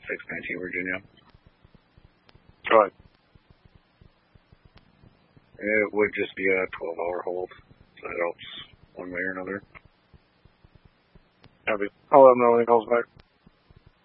619 Virginia. Go ahead. It would just be a 12-hour hold, so that helps one way or another. Copy. I'll let them know when he calls back.